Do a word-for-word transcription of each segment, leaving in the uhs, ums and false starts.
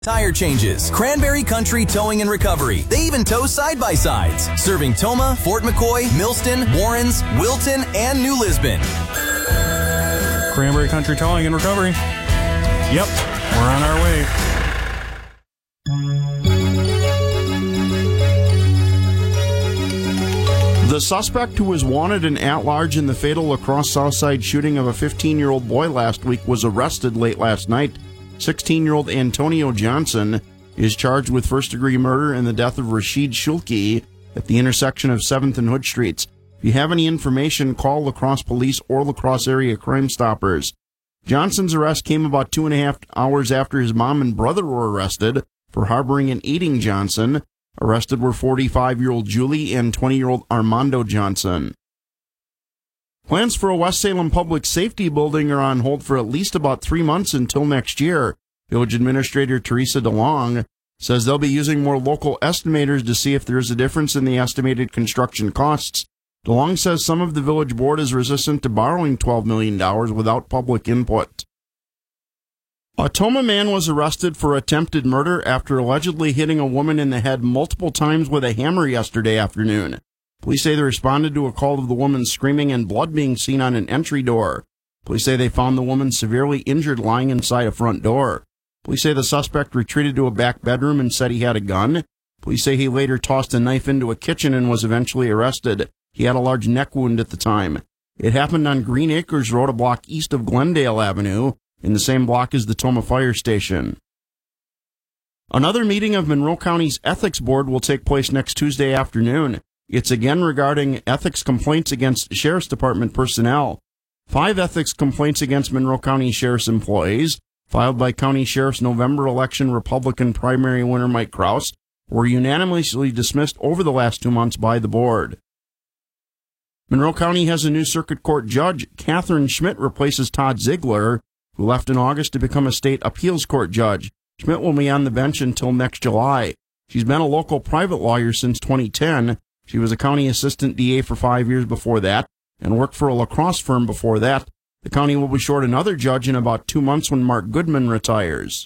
Tire changes. Cranberry Country Towing and Recovery. They even tow side-by-sides. Serving Toma, Fort McCoy, Millston, Warrens, Wilton, and New Lisbon. Cranberry Country Towing and Recovery. Yep, we're on our way. The suspect who was wanted and at large in the fatal La Crosse Southside shooting of a fifteen-year-old boy last week was arrested late last night. sixteen-year-old Antonio Johnson is charged with first-degree murder in the death of Rashid Shulki at the intersection of seventh and Hood Streets. If you have any information, call La Crosse Police or La Crosse Area Crime Stoppers. Johnson's arrest came about two and a half hours after his mom and brother were arrested for harboring and aiding Johnson. Arrested were forty-five-year-old Julie and twenty-year-old Armando Johnson. Plans for a West Salem public safety building are on hold for at least about three months until next year. Village Administrator Teresa DeLong says they'll be using more local estimators to see if there is a difference in the estimated construction costs. DeLong says some of the village board is resistant to borrowing twelve million dollars without public input. A Toma man was arrested for attempted murder after allegedly hitting a woman in the head multiple times with a hammer yesterday afternoon. Police say they responded to a call of the woman screaming and blood being seen on an entry door. Police say they found the woman severely injured lying inside a front door. Police say the suspect retreated to a back bedroom and said he had a gun. Police say he later tossed a knife into a kitchen and was eventually arrested. He had a large neck wound at the time. It happened on Green Acres Road, a block east of Glendale Avenue, in the same block as the Toma Fire Station. Another meeting of Monroe County's Ethics Board will take place next Tuesday afternoon. It's again regarding ethics complaints against Sheriff's Department personnel. Five ethics complaints against Monroe County Sheriff's employees, filed by County Sheriff's November election Republican primary winner Mike Kraus, were unanimously dismissed over the last two months by the board. Monroe County has a new circuit court judge. Catherine Schmidt replaces Todd Ziegler, who left in August to become a state appeals court judge. Schmidt will be on the bench until next July. She's been a local private lawyer since twenty ten. She was a county assistant D A for five years before that and worked for a La Crosse firm before that. The county will be short another judge in about two months when Mark Goodman retires.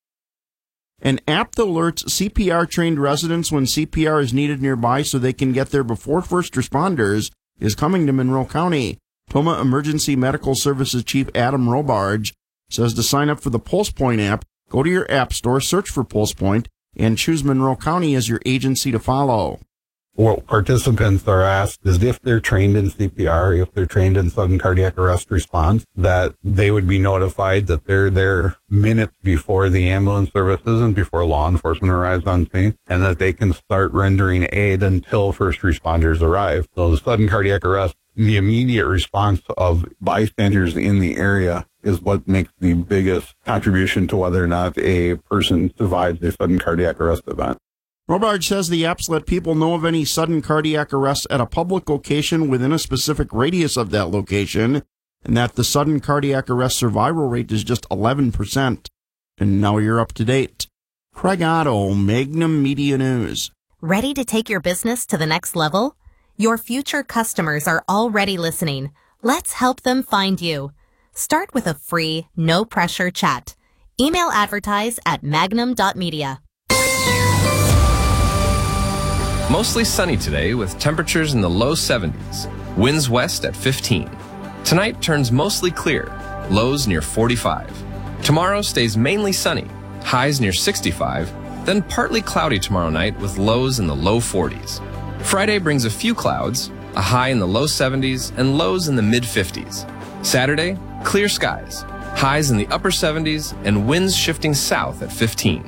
An app that alerts C P R-trained residents when C P R is needed nearby so they can get there before first responders is coming to Monroe County. Toma Emergency Medical Services Chief Adam Robarge says to sign up for the PulsePoint app, go to your app store, search for PulsePoint, and choose Monroe County as your agency to follow. What participants are asked is if they're trained in C P R, if they're trained in sudden cardiac arrest response, that they would be notified that they're there minutes before the ambulance services and before law enforcement arrives on scene, and that they can start rendering aid until first responders arrive. So the sudden cardiac arrest, the immediate response of bystanders in the area is what makes the biggest contribution to whether or not a person survives a sudden cardiac arrest event. Robarge says the apps let people know of any sudden cardiac arrests at a public location within a specific radius of that location, and that the sudden cardiac arrest survival rate is just eleven percent. And now you're up to date. Craig Otto, Magnum Media News. Ready to take your business to the next level? Your future customers are already listening. Let's help them find you. Start with a free, no-pressure chat. Email advertise at magnum dot media. Mostly sunny today with temperatures in the low seventies. Winds west at fifteen. Tonight turns mostly clear. Lows near forty-five. Tomorrow stays mainly sunny. Highs near sixty-five. Then partly cloudy tomorrow night with lows in the low forties. Friday brings a few clouds, a high in the low seventies and lows in the mid fifties. Saturday, clear skies. Highs in the upper seventies and winds shifting south at fifteen.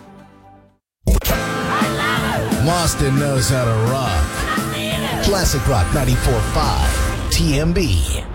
Boston knows how to rock. Classic Rock ninety-four point five, T M B.